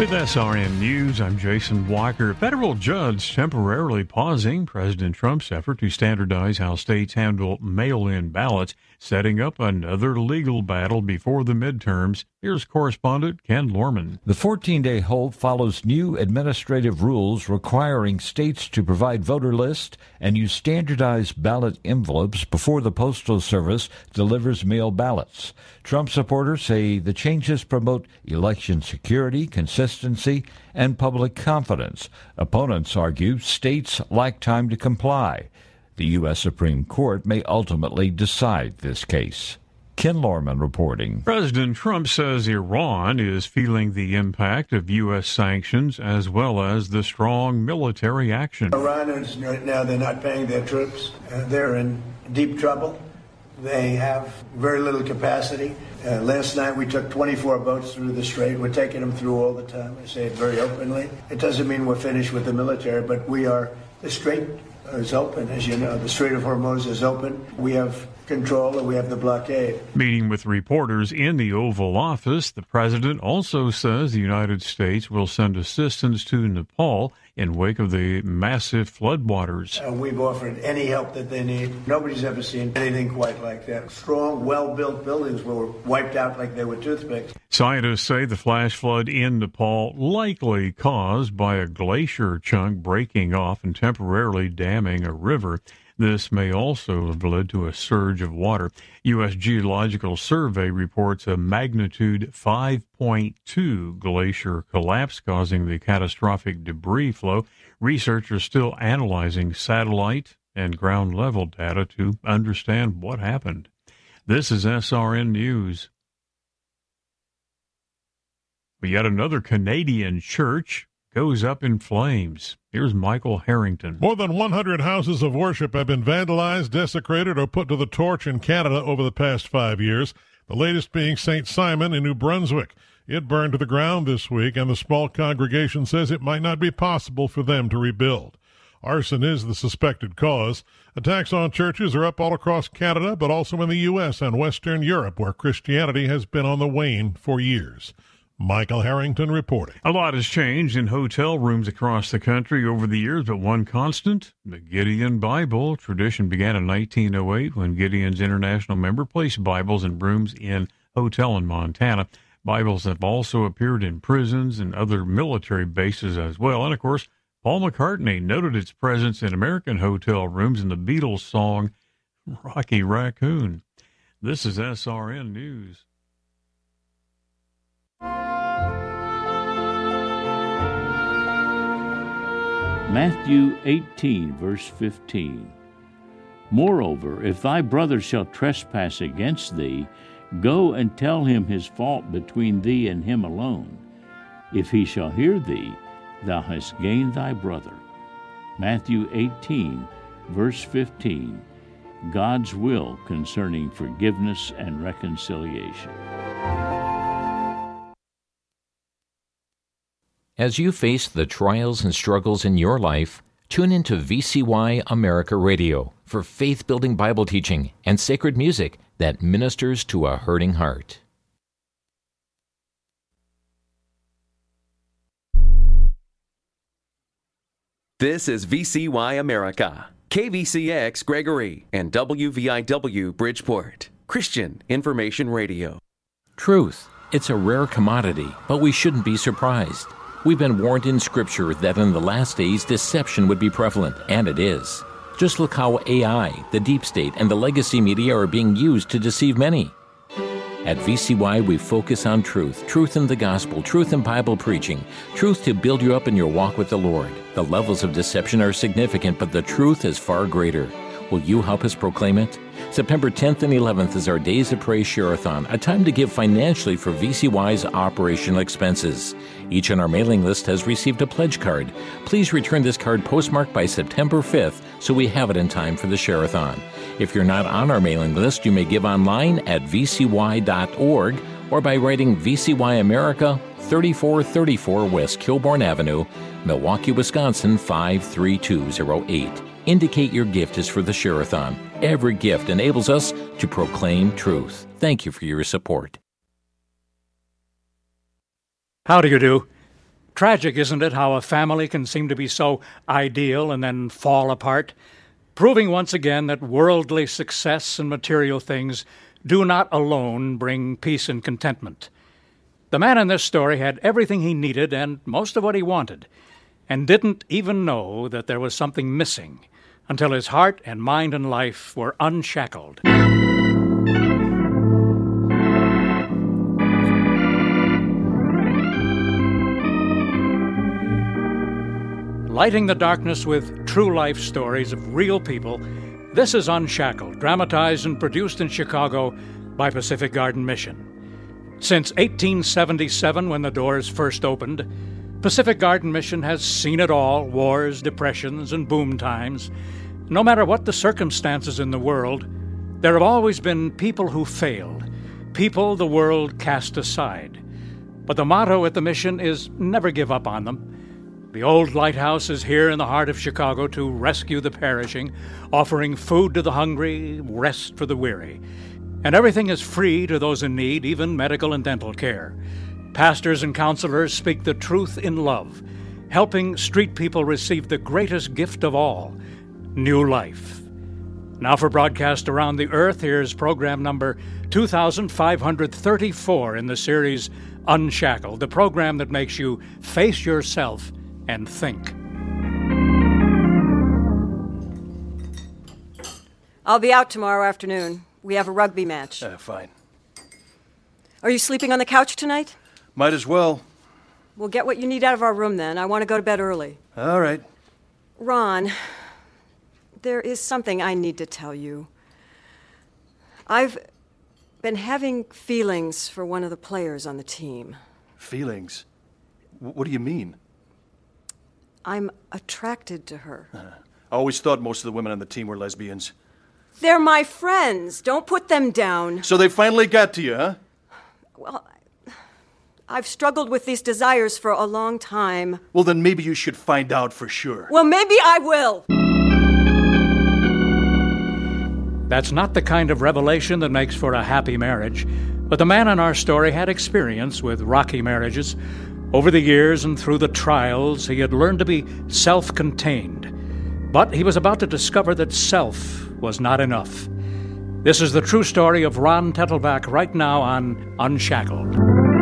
With SRN News, I'm Jason Walker. A federal judge temporarily pausing President Trump's effort to standardize how states handle mail-in ballots, setting up another legal battle before the midterms. Here's correspondent Ken Lorman. The 14-day hold follows new administrative rules requiring states to provide voter lists and use standardized ballot envelopes before the Postal Service delivers mail ballots. Trump supporters say the changes promote election security, consistency, and public confidence. Opponents argue states lack time to comply. The U.S. Supreme Court may ultimately decide this case. Ken Lorman reporting. President Trump says Iran is feeling the impact of U.S. sanctions as well as the strong military action. Iran is right now, they're not paying their troops. They're in deep trouble. They have very little capacity. Last night we took 24 boats through the strait. We're taking them through all the time. I say it very openly. It doesn't mean we're finished with the military, but the strait is open, as you know. The Strait of Hormuz is open. We have control and we have the blockade. Meeting with reporters in the Oval Office, the president also says the United States will send assistance to Nepal in wake of the massive floodwaters. We've offered any help that they need. Nobody's ever seen anything quite like that. Strong, well-built buildings were wiped out like they were toothpicks. Scientists say the flash flood in Nepal likely caused by a glacier chunk breaking off and temporarily damming a river. This may also have led to a surge of water. U.S. Geological Survey reports a magnitude 5.2 glacier collapse causing the catastrophic debris flow. Researchers still analyzing satellite and ground-level data to understand what happened. This is SRN News. Yet another Canadian church goes up in flames. Here's Michael Harrington. More than 100 houses of worship have been vandalized, desecrated, or put to the torch in Canada over the past 5 years, the latest being St. Simon in New Brunswick. It burned to the ground this week, and the small congregation says it might not be possible for them to rebuild. Arson is the suspected cause. Attacks on churches are up all across Canada, but also in the U.S. and Western Europe, where Christianity has been on the wane for years. Michael Harrington reporting. A lot has changed in hotel rooms across the country over the years, but one constant, the Gideon Bible. Tradition began in 1908 when Gideon's International Member placed Bibles in rooms in hotel in Montana. Bibles have also appeared in prisons and other military bases as well. And, of course, Paul McCartney noted its presence in American hotel rooms in the Beatles song Rocky Raccoon. This is SRN News. Matthew 18, verse 15. Moreover, if thy brother shall trespass against thee, go and tell him his fault between thee and him alone. If he shall hear thee, thou hast gained thy brother. Matthew 18, verse 15. God's will concerning forgiveness and reconciliation. As you face the trials and struggles in your life, tune into VCY America Radio for faith-building Bible teaching and sacred music that ministers to a hurting heart. This is VCY America, KVCX Gregory, and WVIW Bridgeport, Christian Information Radio. Truth. It's a rare commodity, but we shouldn't be surprised. We've been warned in Scripture that in the last days deception would be prevalent, and it is. Just look how AI, the deep state, and the legacy media are being used to deceive many. At VCY, we focus on truth, truth in the gospel, truth in Bible preaching, truth to build you up in your walk with the Lord. The levels of deception are significant, but the truth is far greater. Will you help us proclaim it? September 10th and 11th is our Days of Praise Share-a-thon, a time to give financially for VCY's operational expenses. Each on our mailing list has received a pledge card. Please return this card postmarked by September 5th so we have it in time for the Share-a-thon. If you're not on our mailing list, you may give online at vcy.org or by writing VCY America, 3434 West Kilbourne Avenue, Milwaukee, Wisconsin 53208. Indicate your gift is for the Share-a-thon. Every gift enables us to proclaim truth. Thank you for your support. Howdy you do. Tragic, isn't it, how a family can seem to be so ideal and then fall apart, proving once again that worldly success and material things do not alone bring peace and contentment. The man in this story had everything he needed and most of what he wanted, and didn't even know that there was something missing until his heart and mind and life were unshackled. Lighting the darkness with true life stories of real people, this is Unshackled, dramatized and produced in Chicago by Pacific Garden Mission. Since 1877, when the doors first opened, Pacific Garden Mission has seen it all: wars, depressions, and boom times. No matter what the circumstances in the world, there have always been people who failed, people the world cast aside. But the motto at the mission is never give up on them. The old lighthouse is here in the heart of Chicago to rescue the perishing, offering food to the hungry, rest for the weary. And everything is free to those in need, even medical and dental care. Pastors and counselors speak the truth in love, helping street people receive the greatest gift of all, new life. Now for broadcast around the earth, here's program number 2534 in the series Unshackled, the program that makes you face yourself and think. I'll be out tomorrow afternoon. We have a rugby match. Fine. Are you sleeping on the couch tonight? Might as well. We'll get what you need out of our room then. I want to go to bed early. All right. Ron, there is something I need to tell you. I've been having feelings for one of the players on the team. Feelings? What do you mean? I'm attracted to her. I always thought most of the women on the team were lesbians. They're my friends. Don't put them down. So they finally got to you, huh? Well, I've struggled with these desires for a long time. Well, then maybe you should find out for sure. Well, maybe I will. That's not the kind of revelation that makes for a happy marriage, but the man in our story had experience with rocky marriages. Over the years and through the trials, he had learned to be self-contained. But he was about to discover that self was not enough. This is the true story of Ron Tettelbach right now on Unshackled.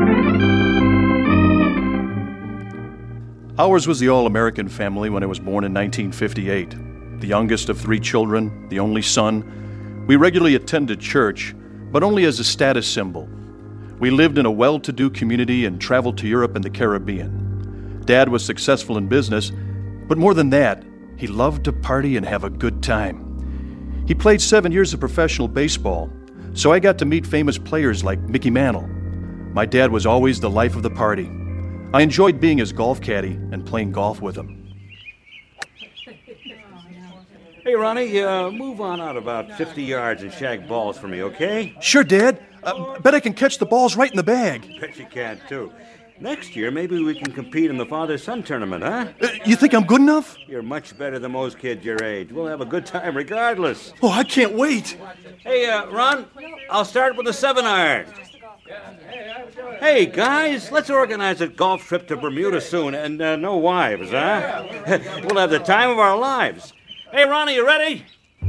Ours was the all-American family when I was born in 1958. The youngest of 3 children, the only son. We regularly attended church, but only as a status symbol. We lived in a well-to-do community and traveled to Europe and the Caribbean. Dad was successful in business, but more than that, he loved to party and have a good time. He played 7 years of professional baseball, so I got to meet famous players like Mickey Mantle. My dad was always the life of the party. I enjoyed being his golf caddy and playing golf with him. Hey, Ronnie, move on out about 50 yards and shag balls for me, okay? Sure, Dad. Bet I can catch the balls right in the bag. Bet you can, too. Next year, maybe we can compete in the father-son tournament, huh? You think I'm good enough? You're much better than most kids your age. We'll have a good time regardless. Oh, I can't wait. Hey, Ron, I'll start with a 7-iron. Hey, guys, let's organize a golf trip to Bermuda soon, and no wives, huh? We'll have the time of our lives. Hey, Ronnie, you ready?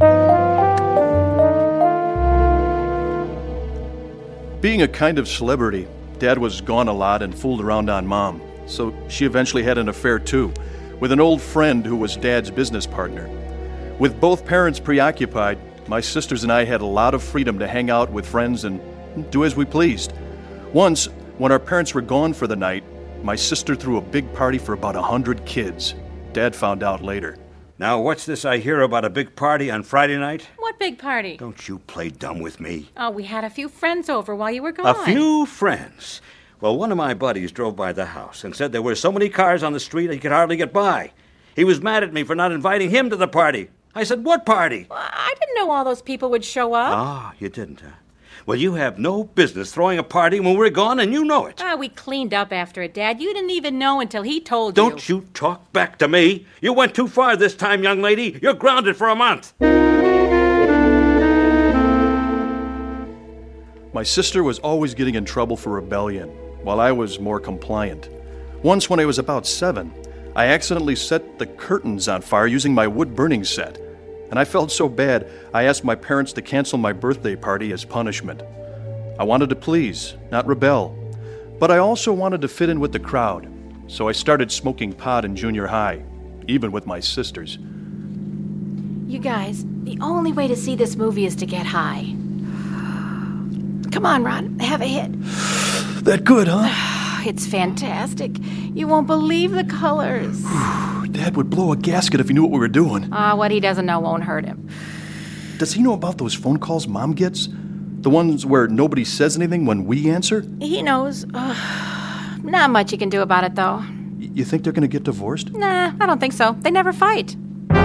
Being a kind of celebrity, Dad was gone a lot and fooled around on Mom, so she eventually had an affair too, with an old friend who was Dad's business partner. With both parents preoccupied, my sisters and I had a lot of freedom to hang out with friends and do as we pleased. Once, when our parents were gone for the night, my sister threw a big party for about 100 kids. Dad found out later. Now, what's this I hear about a big party on Friday night? What big party? Don't you play dumb with me. Oh, we had a few friends over while you were gone. A few friends? Well, one of my buddies drove by the house and said there were so many cars on the street he could hardly get by. He was mad at me for not inviting him to the party. I said, what party? Well, I didn't know all those people would show up. Ah, you didn't, huh? Well, you have no business throwing a party when we're gone, and you know it. We cleaned up after it, Dad. You didn't even know until he told you. Don't you talk back to me. You went too far this time, young lady. You're grounded for a month. My sister was always getting in trouble for rebellion, while I was more compliant. Once when I was about 7, I accidentally set the curtains on fire using my wood burning set. And I felt so bad, I asked my parents to cancel my birthday party as punishment. I wanted to please, not rebel. But I also wanted to fit in with the crowd. So I started smoking pot in junior high, even with my sisters. You guys, the only way to see this movie is to get high. Come on, Ron, have a hit. That good, huh? It's fantastic. You won't believe the colors. Dad would blow a gasket if he knew what we were doing. What he doesn't know won't hurt him. Does he know about those phone calls Mom gets? The ones where nobody says anything when we answer? He knows. Not much you can do about it, though. You think they're going to get divorced? Nah, I don't think so. They never fight.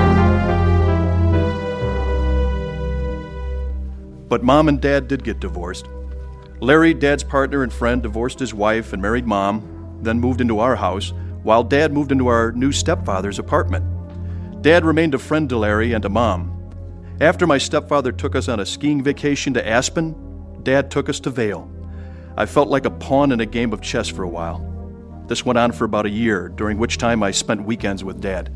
But Mom and Dad did get divorced. Larry, Dad's partner and friend, divorced his wife and married Mom, then moved into our house, while Dad moved into our new stepfather's apartment. Dad remained a friend to Larry and to Mom. After my stepfather took us on a skiing vacation to Aspen, Dad took us to Vail. I felt like a pawn in a game of chess for a while. This went on for about a year, during which time I spent weekends with Dad.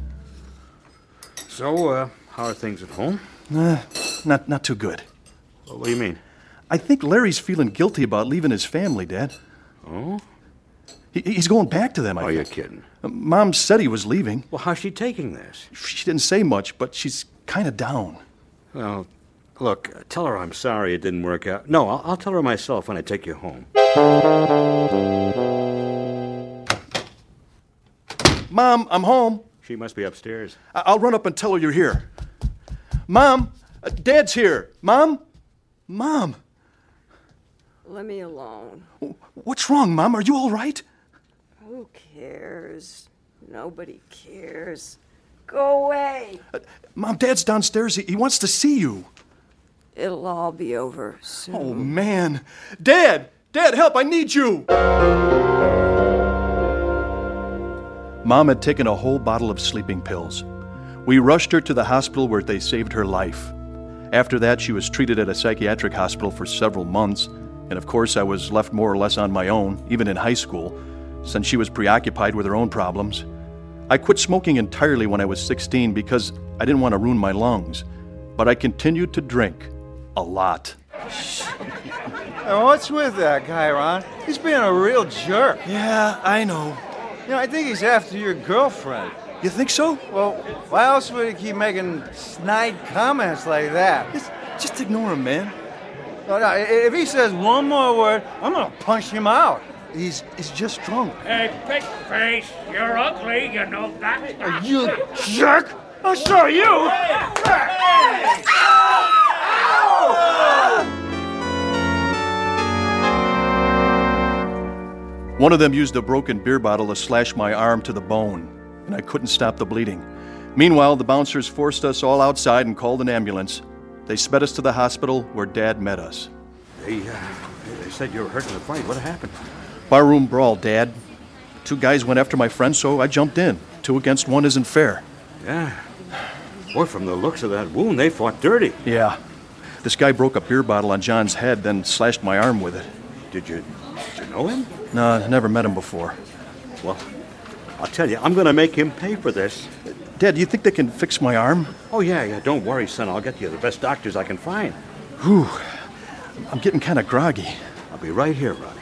So, how are things at home? Not too good. Well, what do you mean? I think Larry's feeling guilty about leaving his family, Dad. Oh? He's going back to them, I think. You're kidding. Mom said he was leaving. Well, how's she taking this? She didn't say much, but she's kind of down. Well, look, tell her I'm sorry it didn't work out. No, I'll tell her myself when I take you home. Mom, I'm home. She must be upstairs. I'll run up and tell her you're here. Mom, Dad's here. Mom? Mom. Let me alone. What's wrong, Mom? Are you all right? Who cares? Nobody cares. Go away. Mom, Dad's downstairs. He wants to see you. It'll all be over soon. Oh, man. Dad! Dad, help! I need you! Mom had taken a whole bottle of sleeping pills. We rushed her to the hospital where they saved her life. After that, she was treated at a psychiatric hospital for several months, and of course I was left more or less on my own, even in high school, since she was preoccupied with her own problems. I quit smoking entirely when I was 16 because I didn't want to ruin my lungs, but I continued to drink a lot. Now, what's with that guy, Ron? He's being a real jerk. Yeah, I know. You know, I think he's after your girlfriend. You think so? Well, why else would he keep making snide comments like that? Just ignore him, man. No, if he says one more word, I'm gonna punch him out. He's just drunk. Hey, big face, you're ugly, you know that. You jerk! I'll show you! One of them used a broken beer bottle to slash my arm to the bone, and I couldn't stop the bleeding. Meanwhile, the bouncers forced us all outside and called an ambulance. They sped us to the hospital where Dad met us. They said you were hurt in the fight. What happened? Barroom brawl, Dad. 2 guys went after my friend, so I jumped in. 2 against 1 isn't fair. Yeah. Boy, from the looks of that wound, they fought dirty. Yeah. This guy broke a beer bottle on John's head, then slashed my arm with it. Did you know him? No, I never met him before. Well, I'll tell you, I'm going to make him pay for this. Dad, do you think they can fix my arm? Oh, yeah. Don't worry, son. I'll get you the best doctors I can find. Whew. I'm getting kind of groggy. I'll be right here, Ronnie.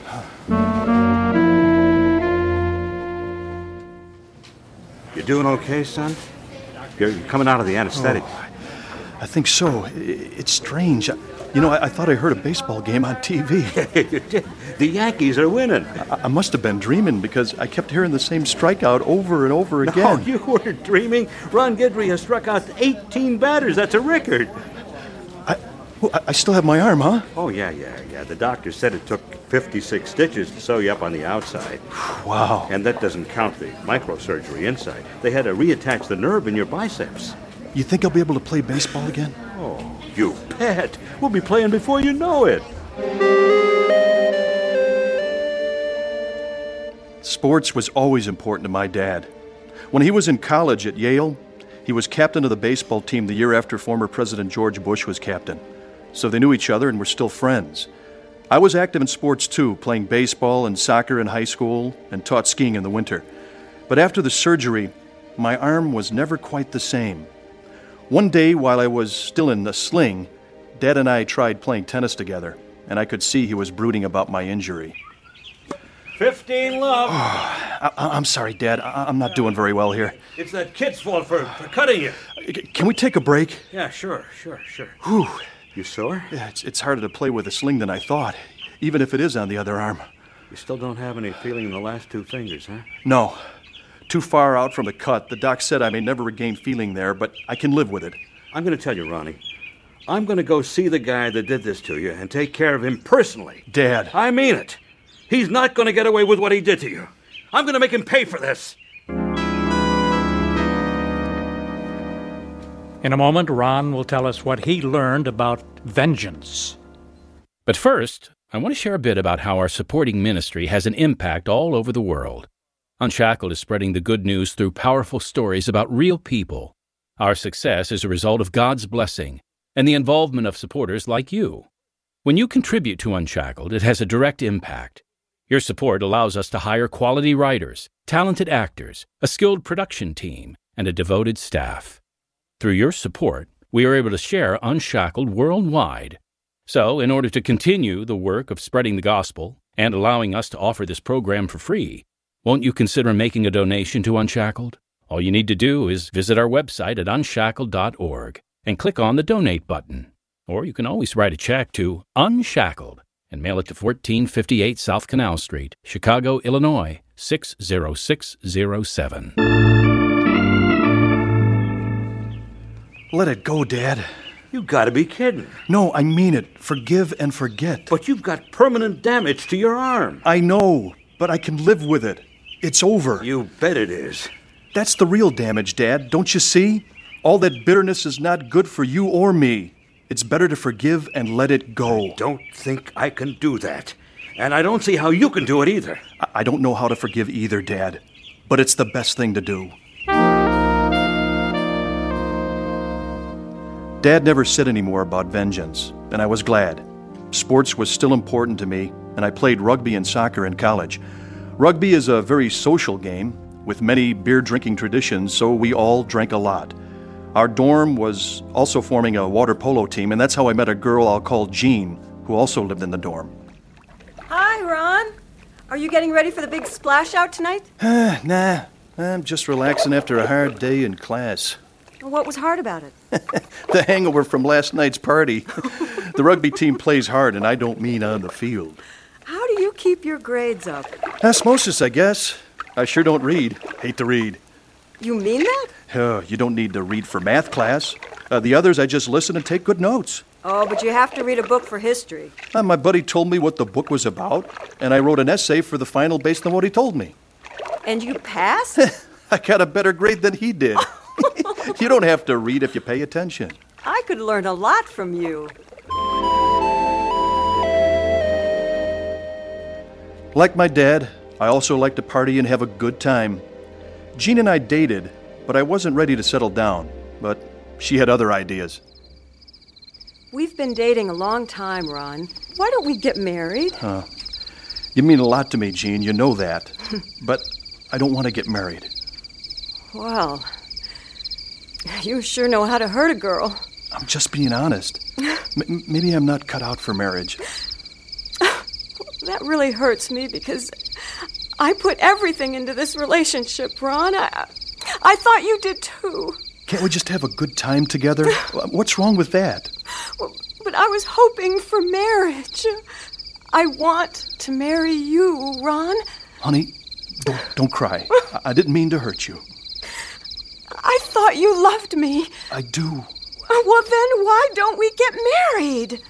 You doing okay, son? You're coming out of the anesthetic. Oh, I think so. It's strange. I thought I heard a baseball game on TV. You did. The Yankees are winning. I must have been dreaming because I kept hearing the same strikeout over and over again. No, you weren't dreaming. Ron Guidry has struck out 18 batters. That's a record. I still have my arm, huh? Oh, yeah. The doctor said it took 56 stitches to sew you up on the outside. Wow. And that doesn't count the microsurgery inside. They had to reattach the nerve in your biceps. You think I'll be able to play baseball again? Oh, you bet. We'll be playing before you know it. Sports was always important to my dad. When he was in college at Yale, he was captain of the baseball team the year after former President George Bush was captain. So they knew each other and were still friends. I was active in sports too, playing baseball and soccer in high school and taught skiing in the winter. But after the surgery, my arm was never quite the same. One day, while I was still in the sling, Dad and I tried playing tennis together, and I could see he was brooding about my injury. 15 love. I'm sorry, Dad. I'm not doing very well here. It's that kid's fault for cutting you. Can we take a break? Yeah, sure. Whew. You sore? Yeah, it's harder to play with a sling than I thought, even if it is on the other arm. You still don't have any feeling in the last two fingers, huh? No. Too far out from the cut. The doc said I may never regain feeling there, but I can live with it. I'm going to tell you, Ronnie. I'm going to go see the guy that did this to you and take care of him personally. Dad. I mean it. He's not going to get away with what he did to you. I'm going to make him pay for this. In a moment, Ron will tell us what he learned about vengeance. But first, I want to share a bit about how our supporting ministry has an impact all over the world. Unshackled is spreading the good news through powerful stories about real people. Our success is a result of God's blessing and the involvement of supporters like you. When you contribute to Unshackled, it has a direct impact. Your support allows us to hire quality writers, talented actors, a skilled production team, and a devoted staff. Through your support, we are able to share Unshackled worldwide. So, in order to continue the work of spreading the gospel and allowing us to offer this program for free, won't you consider making a donation to Unshackled? All you need to do is visit our website at unshackled.org and click on the Donate button. Or you can always write a check to Unshackled and mail it to 1458 South Canal Street, Chicago, Illinois, 60607. Let it go, Dad. You gotta be kidding. No, I mean it. Forgive and forget. But you've got permanent damage to your arm. I know, but I can live with it. It's over. You bet it is. That's the real damage, Dad. Don't you see? All that bitterness is not good for you or me. It's better to forgive and let it go. I don't think I can do that. And I don't see how you can do it either. I don't know how to forgive either, Dad. But it's the best thing to do. Dad never said any more about vengeance, and I was glad. Sports was still important to me, and I played rugby and soccer in college. Rugby is a very social game, with many beer-drinking traditions, so we all drank a lot. Our dorm was also forming a water polo team, and that's how I met a girl I'll call Jean, who also lived in the dorm. Hi, Ron. Are you getting ready for the big splash out tonight? Nah, I'm just relaxing after a hard day in class. What was hard about it? The hangover from last night's party. The rugby team plays hard, and I don't mean on the field. How do you keep your grades up? Osmosis, I guess. I sure don't read. Hate to read. You mean that? You don't need to read for math class. The others, I just listen and take good notes. Oh, but you have to read a book for history. My buddy told me what the book was about, and I wrote an essay for the final based on what he told me. And you passed? I got a better grade than he did. You don't have to read if you pay attention. I could learn a lot from you. Like my dad, I also like to party and have a good time. Jean and I dated, but I wasn't ready to settle down. But she had other ideas. We've been dating a long time, Ron. Why don't we get married? You mean a lot to me, Jean, you know that. But I don't want to get married. Well, you sure know how to hurt a girl. I'm just being honest. Maybe I'm not cut out for marriage. That really hurts me because I put everything into this relationship, Ron. I thought you did too. Can't we just have a good time together? What's wrong with that? Well, but I was hoping for marriage. I want to marry you, Ron. Honey, don't cry. I didn't mean to hurt you. I thought you loved me. I do. Well, then why don't we get married?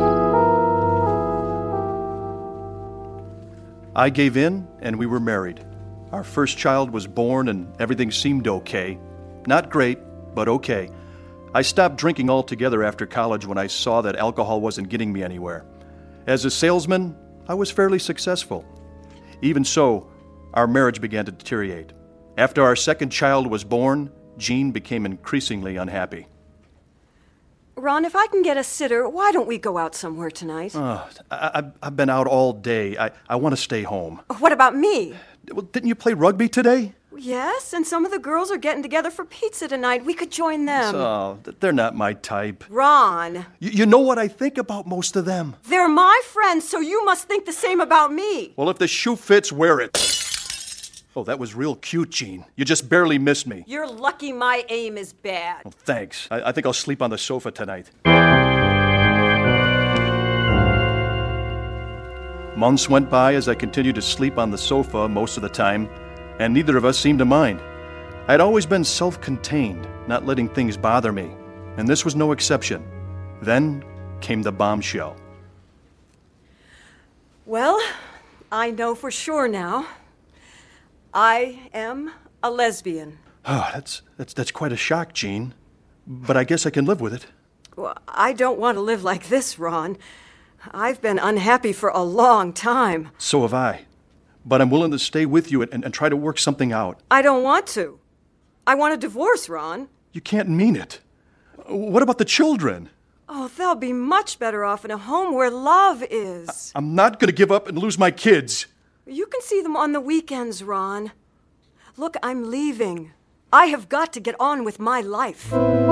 I gave in, and we were married. Our first child was born, and everything seemed okay. Not great, but okay. I stopped drinking altogether after college when I saw that alcohol wasn't getting me anywhere. As a salesman, I was fairly successful. Even so, our marriage began to deteriorate. After our second child was born, Jean became increasingly unhappy. Ron, if I can get a sitter, why don't we go out somewhere tonight? I've been out all day. I want to stay home. What about me? Well, didn't you play rugby today? Yes, and some of the girls are getting together for pizza tonight. We could join them. Oh, they're not my type. Ron. You know what I think about most of them. They're my friends, so you must think the same about me. Well, if the shoe fits, wear it. Oh, that was real cute, Jean. You just barely missed me. You're lucky my aim is bad. Oh, thanks. I think I'll sleep on the sofa tonight. Months went by as I continued to sleep on the sofa most of the time, and neither of us seemed to mind. I'd always been self-contained, not letting things bother me, and this was no exception. Then came the bombshell. Well, I know for sure now. I am a lesbian. Oh, that's quite a shock, Jean. But I guess I can live with it. Well, I don't want to live like this, Ron. I've been unhappy for a long time. So have I. But I'm willing to stay with you and try to work something out. I don't want to. I want a divorce, Ron. You can't mean it. What about the children? Oh, they'll be much better off in a home where love is. I'm not going to give up and lose my kids. You can see them on the weekends, Ron. Look, I'm leaving. I have got to get on with my life.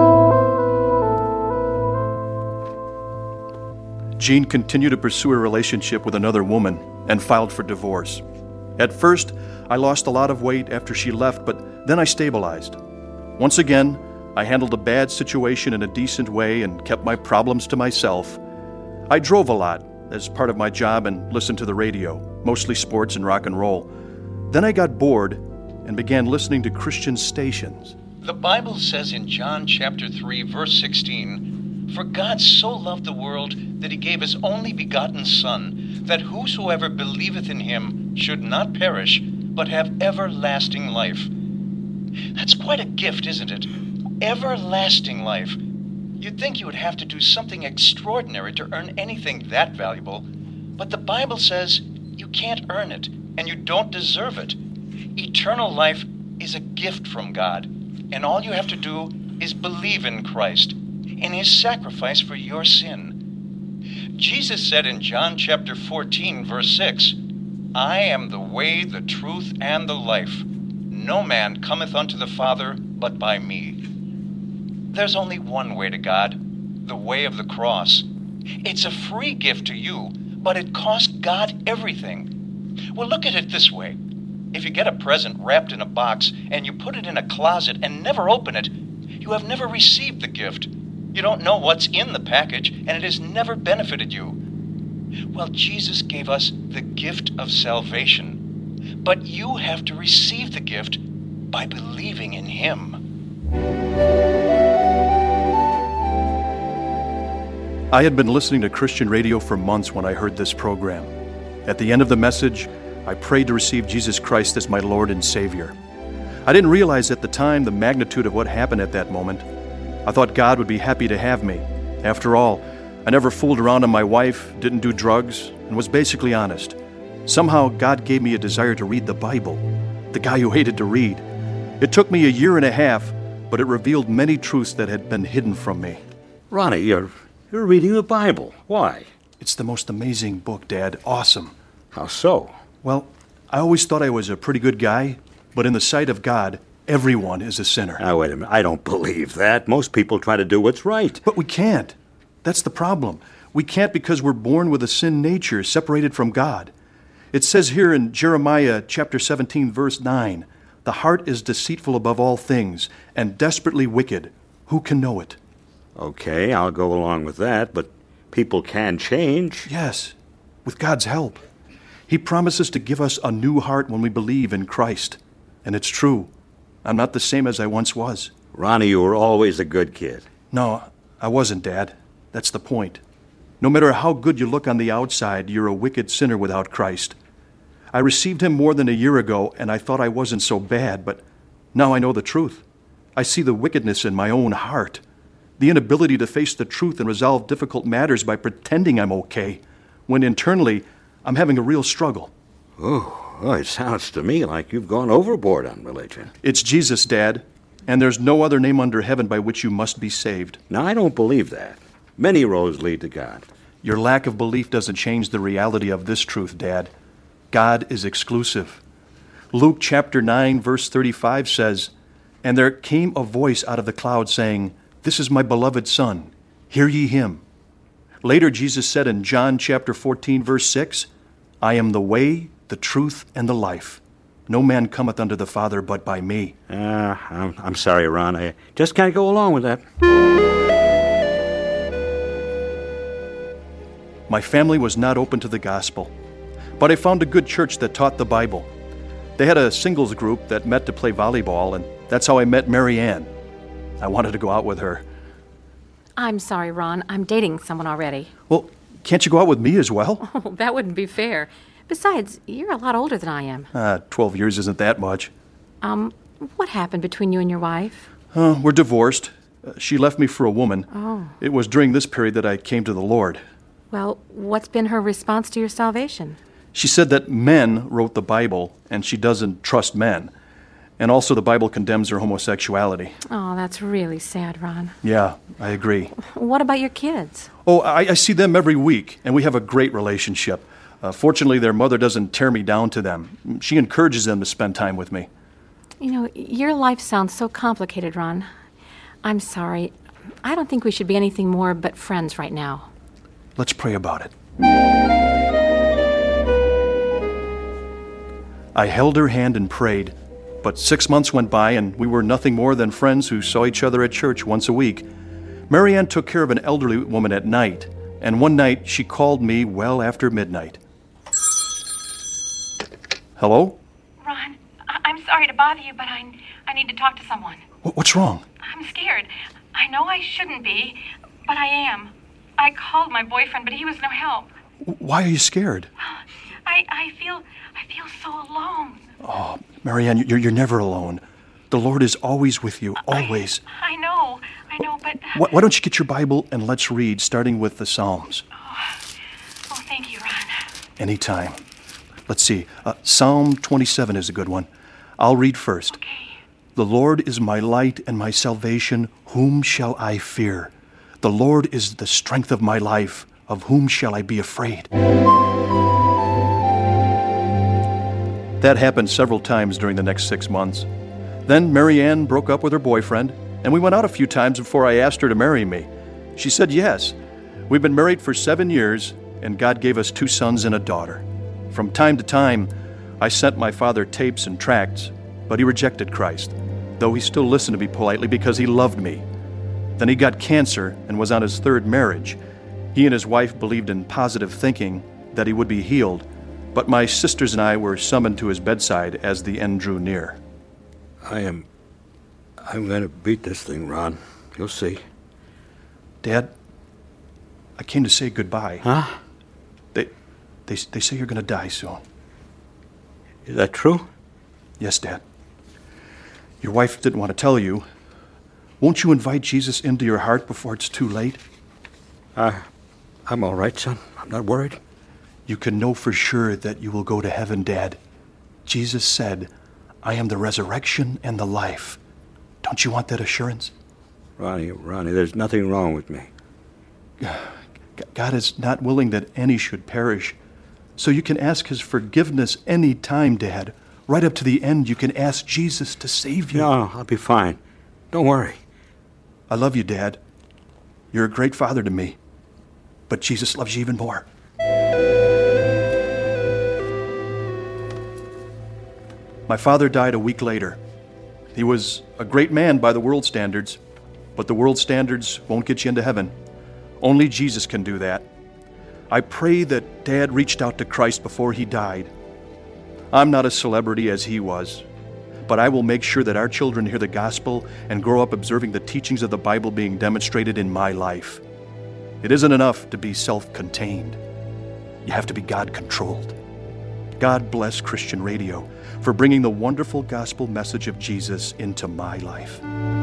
Jean continued to pursue a relationship with another woman and filed for divorce. At first, I lost a lot of weight after she left, but then I stabilized. Once again, I handled a bad situation in a decent way and kept my problems to myself. I drove a lot as part of my job and listened to the radio, mostly sports and rock and roll. Then I got bored and began listening to Christian stations. The Bible says in John chapter 3, verse 16, "For God so loved the world that he gave his only begotten Son, that whosoever believeth in him should not perish, but have everlasting life." That's quite a gift, isn't it? Everlasting life. You'd think you would have to do something extraordinary to earn anything that valuable, but the Bible says you can't earn it, and you don't deserve it. Eternal life is a gift from God, and all you have to do is believe in Christ, in his sacrifice for your sin. Jesus said in John chapter 14, verse 6, "I am the way, the truth, and the life. No man cometh unto the Father but by me." There's only one way to God, the way of the cross. It's a free gift to you, but it cost God everything. Well, look at it this way. If you get a present wrapped in a box and you put it in a closet and never open it, you have never received the gift. You don't know what's in the package, and it has never benefited you. Well, Jesus gave us the gift of salvation, but you have to receive the gift by believing in him. I had been listening to Christian radio for months when I heard this program. At the end of the message, I prayed to receive Jesus Christ as my Lord and Savior. I didn't realize at the time the magnitude of what happened at that moment. I thought God would be happy to have me. After all, I never fooled around on my wife, didn't do drugs, and was basically honest. Somehow, God gave me a desire to read the Bible, the guy who hated to read. It took me a year and a half, but it revealed many truths that had been hidden from me. Ronnie, you're reading the Bible. Why? It's the most amazing book, Dad. Awesome. How so? Well, I always thought I was a pretty good guy, but in the sight of God, everyone is a sinner. Now, wait a minute. I don't believe that. Most people try to do what's right. But we can't. That's the problem. We can't because we're born with a sin nature separated from God. It says here in Jeremiah chapter 17, verse 9, "The heart is deceitful above all things and desperately wicked. Who can know it?" Okay, I'll go along with that, but people can change. Yes, with God's help. He promises to give us a new heart when we believe in Christ. And it's true. I'm not the same as I once was. Ronnie, you were always a good kid. No, I wasn't, Dad. That's the point. No matter how good you look on the outside, you're a wicked sinner without Christ. I received him more than a year ago, and I thought I wasn't so bad, but now I know the truth. I see the wickedness in my own heart, the inability to face the truth and resolve difficult matters by pretending I'm okay, when internally I'm having a real struggle. Oh, it sounds to me like you've gone overboard on religion. It's Jesus, Dad. And there's no other name under heaven by which you must be saved. Now, I don't believe that. Many roads lead to God. Your lack of belief doesn't change the reality of this truth, Dad. God is exclusive. Luke chapter 9, verse 35 says, "And there came a voice out of the cloud saying, 'This is my beloved Son. Hear ye him.'" Later, Jesus said in John chapter 14, verse 6, "I am the way, the truth, and the life. No man cometh unto the Father but by me." I'm sorry, Ron. I just can't go along with that. My family was not open to the gospel, but I found a good church that taught the Bible. They had a singles group that met to play volleyball, and that's how I met Mary Ann. I wanted to go out with her. I'm sorry, Ron. I'm dating someone already. Well, can't you go out with me as well? Oh, that wouldn't be fair. Besides, you're a lot older than I am. 12 years isn't that much. What happened between you and your wife? We're divorced. She left me for a woman. Oh. It was during this period that I came to the Lord. Well, what's been her response to your salvation? She said that men wrote the Bible, and she doesn't trust men. And also the Bible condemns her homosexuality. Oh, that's really sad, Ron. Yeah, I agree. What about your kids? Oh, I see them every week, and we have a great relationship. Fortunately, their mother doesn't tear me down to them. She encourages them to spend time with me. You know, your life sounds so complicated, Ron. I'm sorry. I don't think we should be anything more but friends right now. Let's pray about it. I held her hand and prayed, but 6 months went by and we were nothing more than friends who saw each other at church once a week. Mary Ann took care of an elderly woman at night, and one night she called me well after midnight. Hello? Ron, I'm sorry to bother you, but I need to talk to someone. What's wrong? I'm scared. I know I shouldn't be, but I am. I called my boyfriend, but he was no help. Why are you scared? I feel so alone. Oh, Mary Ann, you're never alone. The Lord is always with you, always. I know, but... Why don't you get your Bible and let's read, starting with the Psalms. Oh, thank you, Ron. Anytime. Let's see. Psalm 27 is a good one. I'll read first. Okay. The Lord is my light and my salvation. Whom shall I fear? The Lord is the strength of my life. Of whom shall I be afraid? That happened several times during the next 6 months. Then Mary Ann broke up with her boyfriend, and we went out a few times before I asked her to marry me. She said yes. We've been married for 7 years, and God gave us 2 sons and a daughter. From time to time, I sent my father tapes and tracts, but he rejected Christ, though he still listened to me politely because he loved me. Then he got cancer and was on his 3rd marriage. He and his wife believed in positive thinking, that he would be healed, but my sisters and I were summoned to his bedside as the end drew near. I'm going to beat this thing, Ron. You'll see. Dad, I came to say goodbye. Huh? They say you're going to die soon. Is that true? Yes, Dad. Your wife didn't want to tell you. Won't you invite Jesus into your heart before it's too late? I'm all right, son. I'm not worried. You can know for sure that you will go to heaven, Dad. Jesus said, I am the resurrection and the life. Don't you want that assurance? Ronnie, there's nothing wrong with me. God is not willing that any should perish. So you can ask his forgiveness any time, Dad. Right up to the end, you can ask Jesus to save you. No, I'll be fine. Don't worry. I love you, Dad. You're a great father to me. But Jesus loves you even more. My father died a week later. He was a great man by the world standards, but the world standards won't get you into heaven. Only Jesus can do that. I pray that Dad reached out to Christ before he died. I'm not a celebrity as he was, but I will make sure that our children hear the gospel and grow up observing the teachings of the Bible being demonstrated in my life. It isn't enough to be self-contained. You have to be God-controlled. God bless Christian Radio for bringing the wonderful gospel message of Jesus into my life.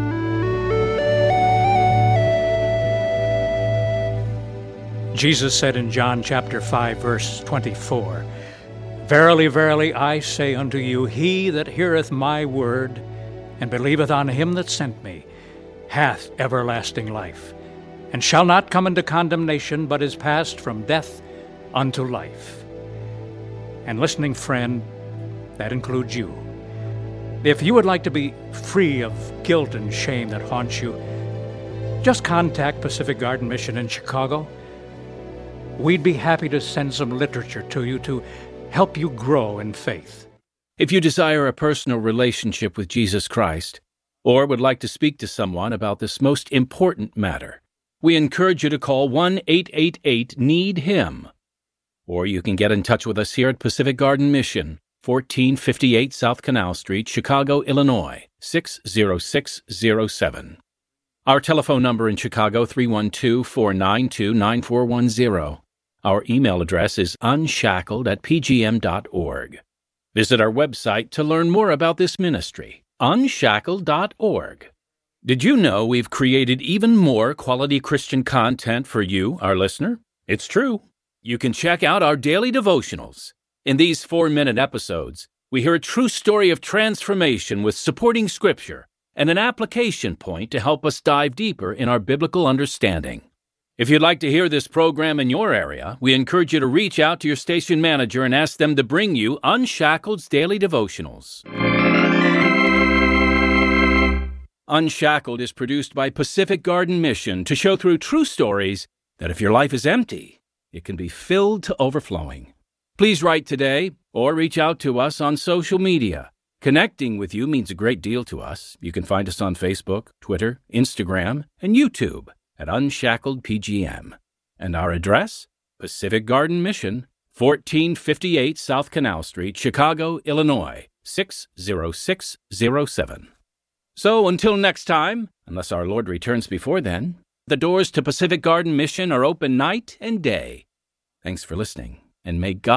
Jesus said in John chapter 5, verse 24, Verily, verily, I say unto you, he that heareth my word and believeth on him that sent me hath everlasting life, and shall not come into condemnation, but is passed from death unto life. And listening friend, that includes you. If you would like to be free of guilt and shame that haunts you, just contact Pacific Garden Mission in Chicago. We'd be happy to send some literature to you to help you grow in faith. If you desire a personal relationship with Jesus Christ, or would like to speak to someone about this most important matter, we encourage you to call 1-888-NEED-HIM. Or you can get in touch with us here at Pacific Garden Mission, 1458 South Canal Street, Chicago, Illinois, 60607. Our telephone number in Chicago, 312-492-9410. Our email address is unshackled@pgm.org. Visit our website to learn more about this ministry, unshackled.org. Did you know we've created even more quality Christian content for you, our listener? It's true. You can check out our daily devotionals. In these 4-minute episodes, we hear a true story of transformation with supporting scripture and an application point to help us dive deeper in our biblical understanding. If you'd like to hear this program in your area, we encourage you to reach out to your station manager and ask them to bring you Unshackled's Daily Devotionals. Unshackled is produced by Pacific Garden Mission to show through true stories that if your life is empty, it can be filled to overflowing. Please write today or reach out to us on social media. Connecting with you means a great deal to us. You can find us on Facebook, Twitter, Instagram, and YouTube at Unshackled PGM. And our address? Pacific Garden Mission, 1458 South Canal Street, Chicago, Illinois, 60607. So until next time, unless our Lord returns before then, the doors to Pacific Garden Mission are open night and day. Thanks for listening, and may God